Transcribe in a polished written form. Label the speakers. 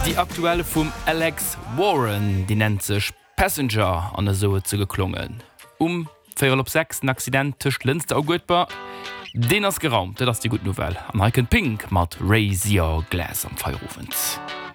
Speaker 1: Die aktuelle vum Alex Warren, die nennt sich Passenger an der Soe zu geklungen. 4:06 ein Accident tischcht Linz der Augutbar. Den ass geraumt, das ist die gute Novelle. Am Icon Pink mat Raise Your Glass am Feierufens.